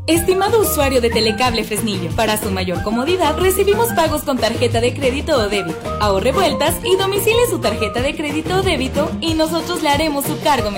Estimado usuario de Telecable Fresnillo, para su mayor comodidad recibimos pagos con tarjeta de crédito o débito. Ahorre vueltas y domicile su tarjeta de crédito o débito y nosotros le haremos su cargo.